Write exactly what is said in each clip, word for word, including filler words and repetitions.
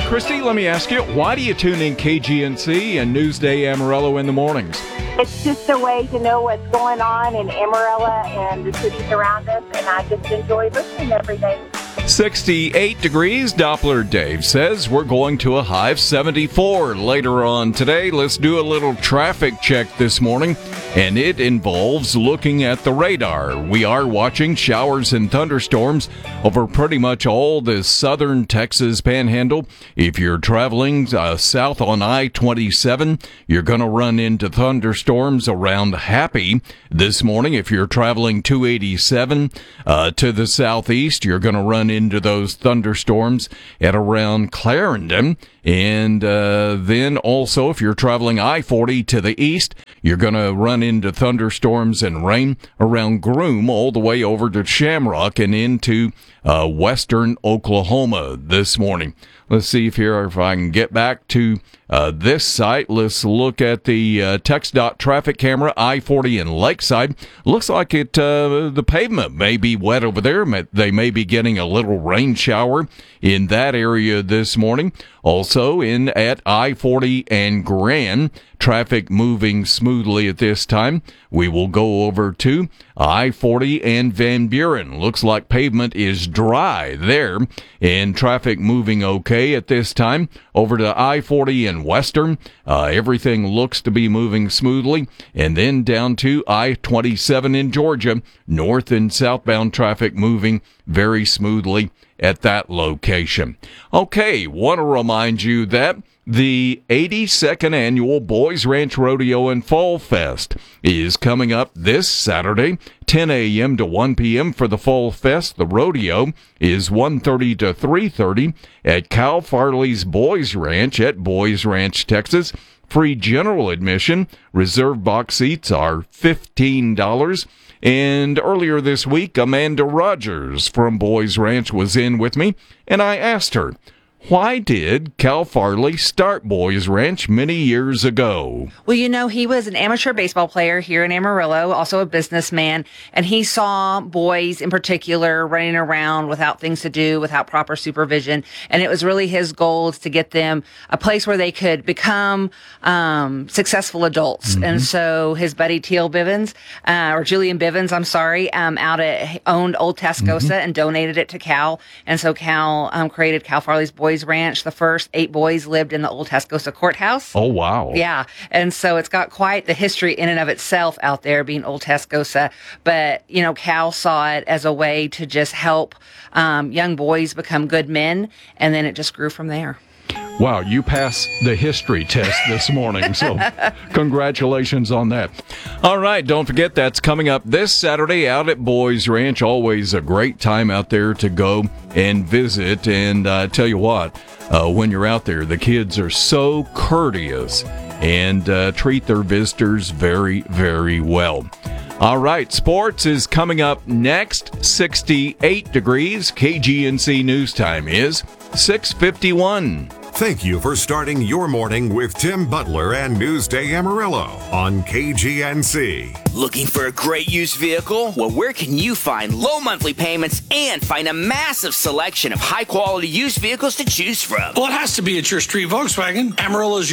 Christy, let me ask you, why do you tune in K G N C and Newsday Amarillo in the mornings? It's just a way to know what's going on in Amarillo and the cities around us, and I just enjoy listening every day. sixty-eight degrees, Doppler Dave says we're going to a high of seventy-four later on today. Let's do a little traffic check this morning, and it involves looking at the radar. We are watching showers and thunderstorms over pretty much all the southern Texas panhandle. If you're traveling uh, south on I twenty-seven, you're going to run into thunderstorms around Happy this morning. If you're traveling two eighty-seven uh, to the southeast, you're going to run into those thunderstorms at around Clarendon. And uh, then also, if you're traveling I forty to the east, you're going to run into thunderstorms and rain around Groom all the way over to Shamrock and into uh, western Oklahoma this morning. Let's see if here if I can get back to uh, this site. Let's look at the uh, TxDOT traffic camera, I forty in Lakeside. Looks like it. Uh, the pavement may be wet over there. They may be getting a little rain shower in that area this morning. Also in at I forty and Grand, traffic moving smoothly at this time. We will go over to I forty and Van Buren. Looks like pavement is dry there and traffic moving okay at this time. Over to I forty and Western, uh, everything looks to be moving smoothly. And then down to I twenty-seven in Georgia, north and southbound traffic moving very smoothly at that location. Okay, want to remind you that the eighty-second annual Boys Ranch Rodeo and Fall Fest is coming up this Saturday, ten a.m. to one p.m. for the Fall Fest. The rodeo is one thirty to three thirty at Cal Farley's Boys Ranch at Boys Ranch, Texas. Free general admission. Reserved box seats are fifteen dollars. And earlier this week, Amanda Rogers from Boys Ranch was in with me, and I asked her, why did Cal Farley start Boys Ranch many years ago? Well, you know, he was an amateur baseball player here in Amarillo, also a businessman, and he saw boys in particular running around without things to do, without proper supervision, and it was really his goal to get them a place where they could become um, successful adults. Mm-hmm. And so his buddy Teal Bivens, uh, or Julian Bivens, I'm sorry, um, out at owned Old Tascosa mm-hmm. and donated it to Cal, and so Cal um, created Cal Farley's Boys Ranch. The first eight boys lived in the Old Tascosa courthouse. Oh, wow. Yeah. And so it's got quite the history in and of itself out there being Old Tascosa. But, you know, Cal saw it as a way to just help um, young boys become good men. And then it just grew from there. Wow, you passed the history test this morning, so congratulations on that. All right, don't forget that's coming up this Saturday out at Boys Ranch. Always a great time out there to go and visit. And I uh, tell you what, uh, when you're out there, the kids are so courteous and uh, treat their visitors very, very well. All right, sports is coming up next. sixty-eight degrees. K G N C News Time is six fifty-one. Thank you for starting your morning with Tim Butler and Newsday Amarillo on K G N C. Looking for a great used vehicle? Well, where can you find low monthly payments and find a massive selection of high-quality used vehicles to choose from? Well, it has to be at your street Volkswagen. Amarillo's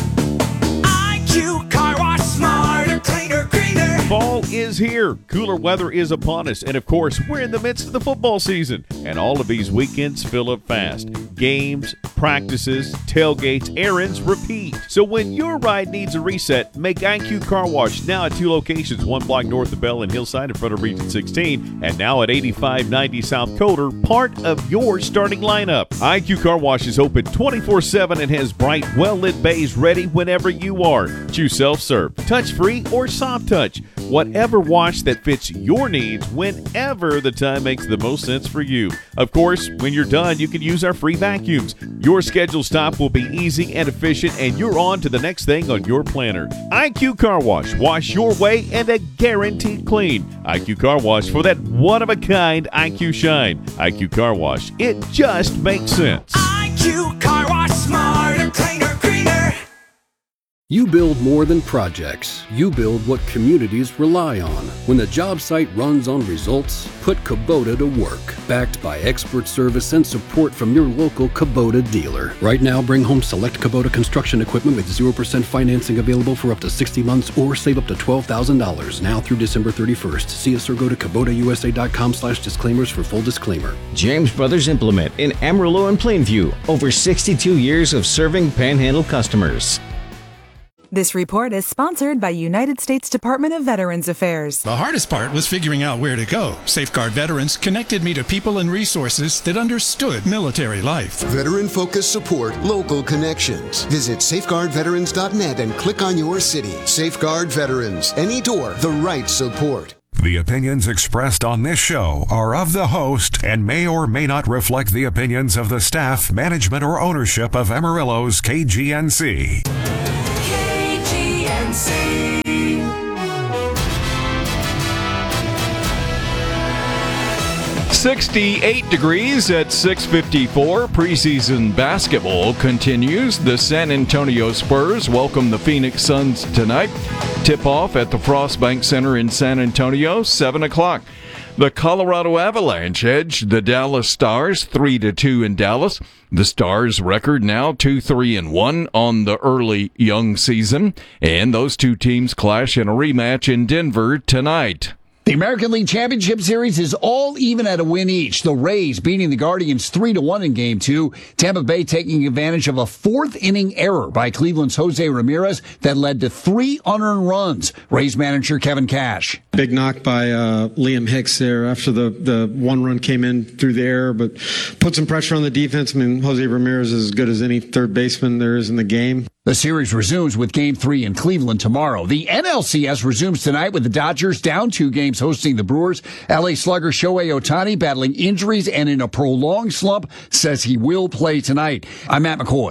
I Q Car Wash, smarter, cleaner, greener. Fall is here. Cooler weather is upon us. And, of course, we're in the midst of the football season. And all of these weekends fill up fast. Games, practices, tailgates, errands, repeat. So when your ride needs a reset, make I Q Car Wash now at two locations, one block north of Bell and Hillside in front of Region sixteen, and now at eighty-five ninety South Coder, part of your starting lineup. I Q Car Wash is open twenty-four seven and has bright, well-lit bays ready whenever you are. Choose self-serve, touch-free, or soft touch. Whatever wash that fits your needs whenever the time makes the most sense for you. Of course, when you're done, you can use our free vacuums. Your scheduled stop will be easy and efficient, and you're on to the next thing on your planner. I Q Car Wash. Wash your way and a guaranteed clean. I Q Car Wash for that one-of-a-kind I Q shine. I Q Car Wash. It just makes sense. I Q Car Wash, smarter, cleaner, greener. You build more than projects. You build what communities rely on. When the job site runs on results, put Kubota to work. Backed by expert service and support from your local Kubota dealer. Right now, bring home select Kubota construction equipment with zero percent financing available for up to sixty months or save up to twelve thousand dollars now through December thirty-first. See us or go to Kubota U S A dot com slash disclaimers for full disclaimer. James Brothers Implement in Amarillo and Plainview. Over sixty-two years of serving Panhandle customers. This report is sponsored by United States Department of Veterans Affairs. The hardest part was figuring out where to go. Safeguard Veterans connected me to people and resources that understood military life. Veteran-focused support, local connections. Visit safeguard veterans dot net and click on your city. Safeguard Veterans. Any door, the right support. The opinions expressed on this show are of the host and may or may not reflect the opinions of the staff, management, or ownership of Amarillo's K G N C. sixty-eight degrees at six fifty-four. Preseason basketball continues. The San Antonio Spurs welcome the Phoenix Suns tonight. Tip-off at the Frostbank Center in San Antonio, seven o'clock. The Colorado Avalanche edge the Dallas Stars three to two in Dallas. The Stars' record now two three and one on the early young season. And those two teams clash in a rematch in Denver tonight. The American League Championship Series is all even at a win each. The Rays beating the Guardians three to one in Game two. Tampa Bay taking advantage of a fourth-inning error by Cleveland's Jose Ramirez that led to three unearned runs. Rays manager Kevin Cash. Big knock by uh, Liam Hicks there after the, the one run came in through the air, but put some pressure on the defense. I mean, Jose Ramirez is as good as any third baseman there is in the game. The series resumes with Game three in Cleveland tomorrow. The N L C S resumes tonight with the Dodgers down two games hosting the Brewers. L A slugger Shohei Ohtani battling injuries and in a prolonged slump says he will play tonight. I'm Matt McCoy.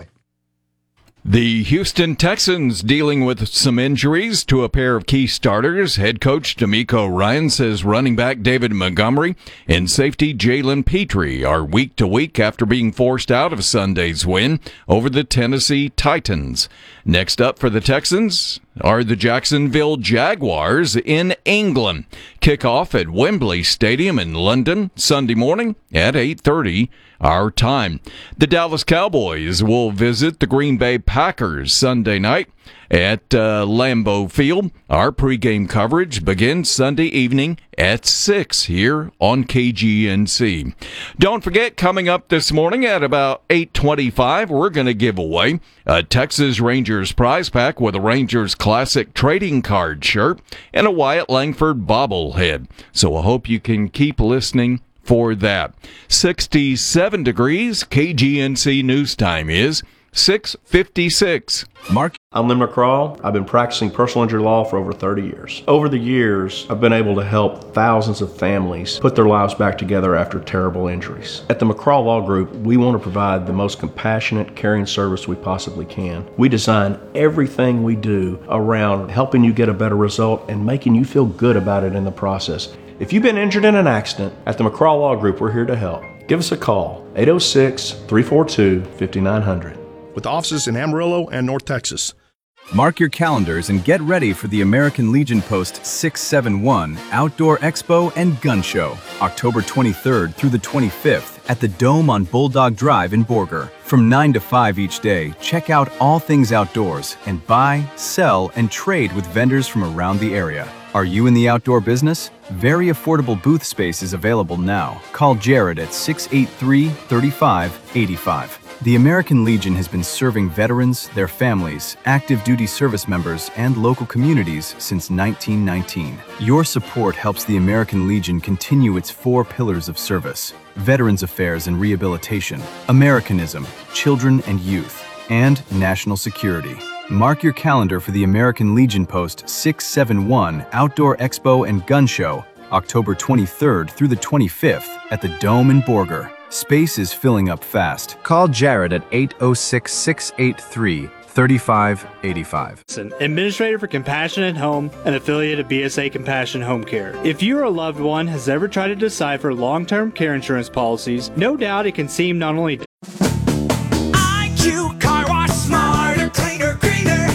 The Houston Texans dealing with some injuries to a pair of key starters. Head coach D'Amico Ryan says running back David Montgomery and safety Jalen Petrie are week to week after being forced out of Sunday's win over the Tennessee Titans. Next up for the Texans are the Jacksonville Jaguars in England. Kickoff at Wembley Stadium in London Sunday morning at eight thirty our time. The Dallas Cowboys will visit the Green Bay Packers Sunday night at uh, Lambeau Field. Our pregame coverage begins Sunday evening at six here on K G N C. Don't forget, coming up this morning at about eight twenty-five, we're going to give away a Texas Rangers prize pack with a Rangers Classic trading card shirt and a Wyatt Langford bobblehead. So I hope you can keep listening for that. sixty-seven degrees. K G N C news time is six fifty-six. Mark. I'm Lynn McCraw. I've been practicing personal injury law for over thirty years. Over the years, I've been able to help thousands of families put their lives back together after terrible injuries. At the McCraw Law Group, we want to provide the most compassionate, caring service we possibly can. We design everything we do around helping you get a better result and making you feel good about it in the process. If you've been injured in an accident, at the McCraw Law Group, we're here to help. Give us a call, eight oh six, three four two, five nine zero zero. With offices in Amarillo and North Texas. Mark your calendars and get ready for the American Legion Post six seven one Outdoor Expo and Gun Show, October twenty-third through the twenty-fifth at the Dome on Bulldog Drive in Borger. From nine to five each day, check out all things outdoors and buy, sell, and trade with vendors from around the area. Are you in the outdoor business? Very affordable booth space is available now. Call Jared at six eight three, three five eight five. The American Legion has been serving veterans, their families, active duty service members, and local communities since nineteen nineteen. Your support helps the American Legion continue its four pillars of service: Veterans Affairs and Rehabilitation, Americanism, Children and Youth, and National Security. Mark your calendar for the American Legion Post six seven one Outdoor Expo and Gun Show, October twenty-third through the twenty-fifth at the Dome in Borger. Space is filling up fast. Call Jared at eight oh six, six eight three, three five eight five. Administrator for Compassionate Home, an affiliate of B S A Compassion Home Care. If you or a loved one has ever tried to decipher long-term care insurance policies, no doubt it can seem not only I Q Car Wash, smarter, cleaner, greener.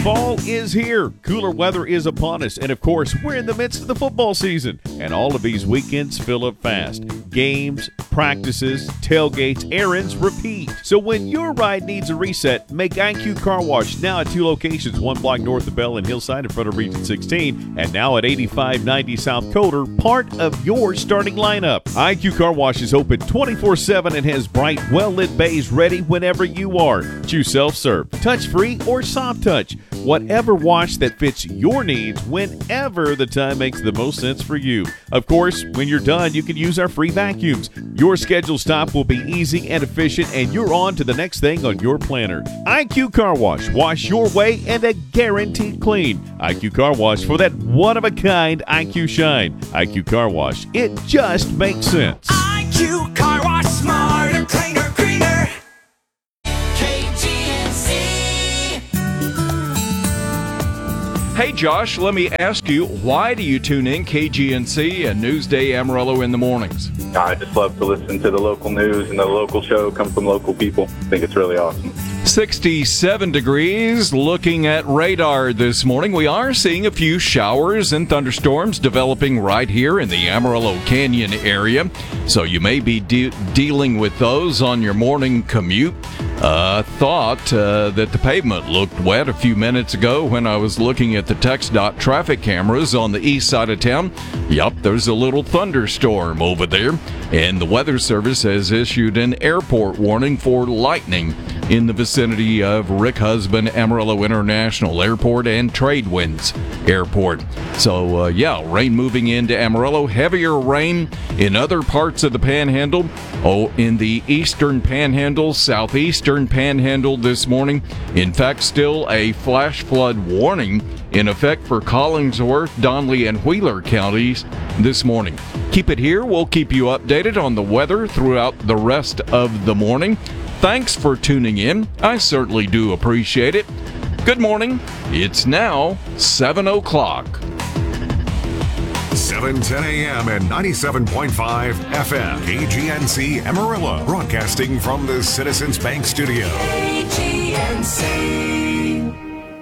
Fall is here. Cooler weather is upon us. And of course, we're in the midst of the football season. And all of these weekends fill up fast. Games, practices, tailgates, errands, repeat. So when your ride needs a reset, make I Q Car Wash now at two locations, one block north of Bell and Hillside in front of Region sixteen, and now at eighty-five ninety South Coder, part of your starting lineup. I Q Car Wash is open twenty-four seven and has bright, well-lit bays ready whenever you are. Choose self-serve, touch-free, or soft touch. Whatever wash that fits your needs whenever the time makes the most sense for you. Of course, when you're done, you can use our free vacuums. Your scheduled stop will be easy and efficient, and you're on to the next thing on your planner. I Q Car Wash. Wash your way and a guaranteed clean. I Q Car Wash for that one-of-a-kind I Q shine. I Q Car Wash. It just makes sense. I Q Car Wash, smarter, cleaner, greener. K G N C. Hey Josh, let me ask you, why do you tune in K G N C and Newsday Amarillo in the mornings? I just love to listen to the local news and the local show come from local people. I think it's really awesome. sixty-seven degrees. Looking at radar this morning, we are seeing a few showers and thunderstorms developing right here in the Amarillo Canyon area. So you may be de- dealing with those on your morning commute. Uh, thought uh, that the pavement looked wet a few minutes ago when I was looking at the TxDOT traffic cameras on the east side of town. Yup, there's a little thunderstorm over there, and the Weather Service has issued an airport warning for lightning in the vicinity of Rick Husband Amarillo International Airport and Tradewinds Airport. So, uh, yeah, rain moving into Amarillo, heavier rain in other parts of the Panhandle. Oh, in the eastern Panhandle, southeastern Panhandle this morning. In fact, still a flash flood warning in effect for Collingsworth, Donley, and Wheeler counties this morning. Keep it here. We'll keep you updated on the weather throughout the rest of the morning. Thanks for tuning in. I certainly do appreciate it. Good morning. It's now seven o'clock. seven ten a.m. and ninety-seven point five F M. K G N C Amarillo. Broadcasting from the Citizens Bank Studio. K G N C.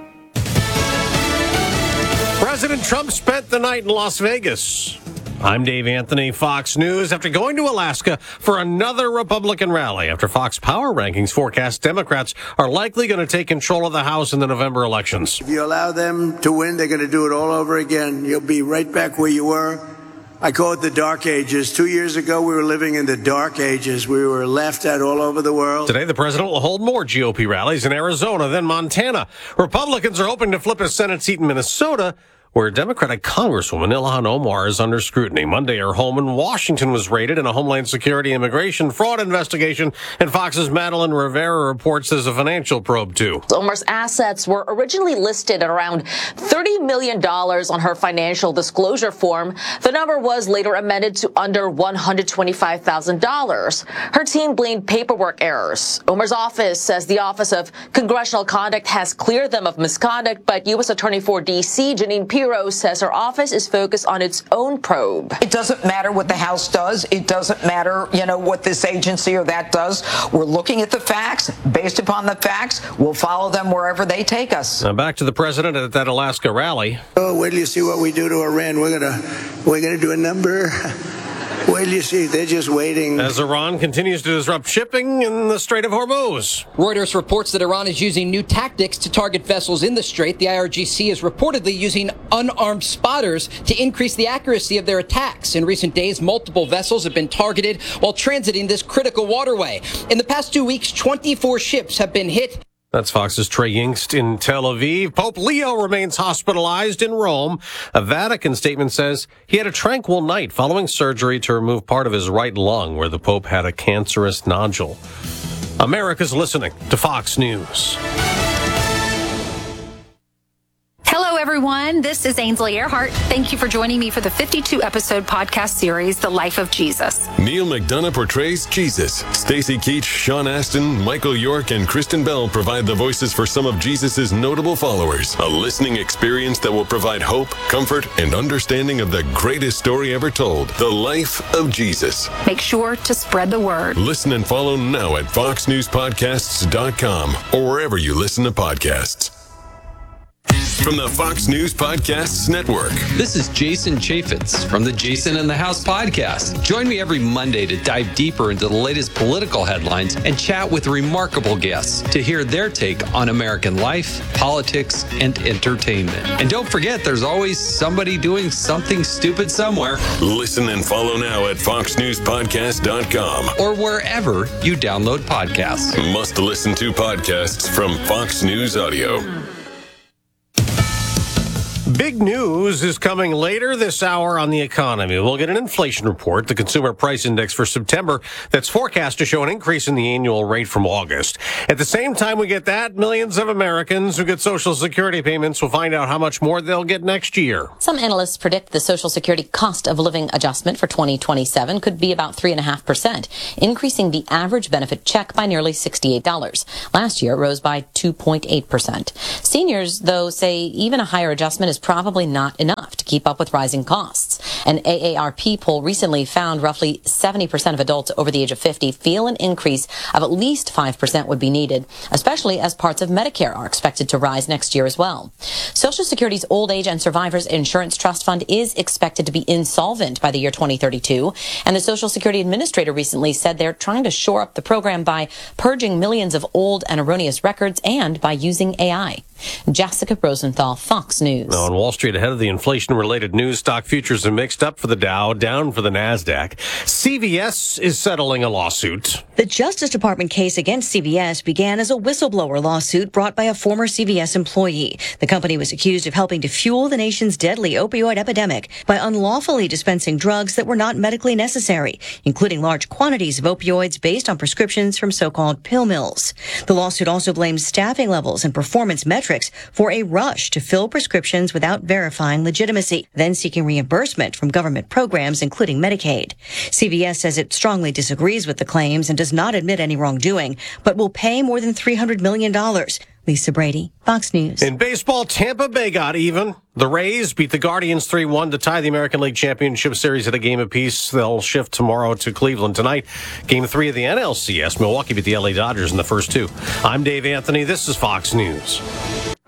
President Trump spent the night in Las Vegas. I'm Dave Anthony, Fox News. After going to Alaska for another Republican rally, after Fox Power Rankings forecast Democrats are likely going to take control of the House in the November elections. If you allow them to win, they're going to do it all over again. You'll be right back where you were. I call it the dark ages. Two years ago, we were living in the dark ages. We were laughed at all over the world. Today, the president will hold more G O P rallies in Arizona, then Montana. Republicans are hoping to flip a Senate seat in Minnesota, where Democratic Congresswoman Ilhan Omar is under scrutiny. Monday, her home in Washington was raided in a Homeland Security immigration fraud investigation, and Fox's Madeline Rivera reports there's a financial probe, too. Omar's assets were originally listed at around thirty million dollars on her financial disclosure form. The number was later amended to under one hundred twenty-five thousand dollars. Her team blamed paperwork errors. Omar's office says the Office of Congressional Conduct has cleared them of misconduct, but U S Attorney for D C, Janine Pirro, says her office is focused on its own probe. It doesn't matter what the House does. It doesn't matter, you know, what this agency or that does. We're looking at the facts. Based upon the facts, we'll follow them wherever they take us. Now back to the president at that Alaska rally. Oh, wait till you see what we do to Iran. We're gonna, we're gonna do a number. Wait till you see. They're just waiting. As Iran continues to disrupt shipping in the Strait of Hormuz. Reuters reports that Iran is using new tactics to target vessels in the strait. The I R G C is reportedly using unarmed spotters to increase the accuracy of their attacks. In recent days, multiple vessels have been targeted while transiting this critical waterway. In the past two weeks, twenty-four ships have been hit. That's Fox's Trey Yingst in Tel Aviv. Pope Leo remains hospitalized in Rome. A Vatican statement says he had a tranquil night following surgery to remove part of his right lung where the Pope had a cancerous nodule. America's listening to Fox News. Hello, everyone. This is Ainsley Earhart. Thank you for joining me for the fifty-two episode podcast series, The Life of Jesus. Neil McDonough portrays Jesus. Stacy Keach, Sean Astin, Michael York, and Kristen Bell provide the voices for some of Jesus' notable followers. A listening experience that will provide hope, comfort, and understanding of the greatest story ever told, The Life of Jesus. Make sure to spread the word. Listen and follow now at fox news podcasts dot com or wherever you listen to podcasts. from the Fox News Podcasts Network. This is Jason Chaffetz from the Jason in the House podcast. Join me every Monday to dive deeper into the latest political headlines and chat with remarkable guests to hear their take on American life, politics, and entertainment. And don't forget, there's always somebody doing something stupid somewhere. Listen and follow now at fox news podcast dot com or wherever you download podcasts. Must listen to podcasts from Fox News Audio. Big news is coming later this hour on the economy. We'll get an inflation report, the consumer price index for September, that's forecast to show an increase in the annual rate from August. At the same time we get that, millions of Americans who get Social Security payments will find out how much more they'll get next year. Some analysts predict the Social Security cost of living adjustment for twenty twenty-seven could be about three point five percent, increasing the average benefit check by nearly sixty-eight dollars. Last year, it rose by two point eight percent. Seniors, though, say even a higher adjustment is probably not enough to keep up with rising costs. An A A R P poll recently found roughly seventy percent of adults over the age of fifty feel an increase of at least five percent would be needed, especially as parts of Medicare are expected to rise next year as well. Social Security's Old Age and Survivors Insurance Trust Fund is expected to be insolvent by the year twenty thirty-two, and the Social Security Administrator recently said they're trying to shore up the program by purging millions of old and erroneous records and by using A I. Jessica Rosenthal, Fox News. On Wall Street, ahead of the inflation-related news, stock futures are mixed up for the Dow, down for the NASDAQ. C V S is settling a lawsuit. The Justice Department case against C V S began as a whistleblower lawsuit brought by a former C V S employee. The company was accused of helping to fuel the nation's deadly opioid epidemic by unlawfully dispensing drugs that were not medically necessary, including large quantities of opioids based on prescriptions from so-called pill mills. The lawsuit also blames staffing levels and performance metrics for a rush to fill prescriptions without verifying legitimacy, then seeking reimbursement from government programs, including Medicaid. C V S says it strongly disagrees with the claims and does not admit any wrongdoing, but will pay more than three hundred million dollars. Lisa Brady, Fox News. In baseball, Tampa Bay got even. The Rays beat the Guardians three one to tie the American League Championship Series at a game apiece. They'll shift tomorrow to Cleveland tonight. Game three of the N L C S. Milwaukee beat the L A Dodgers in the first two. I'm Dave Anthony. This is Fox News.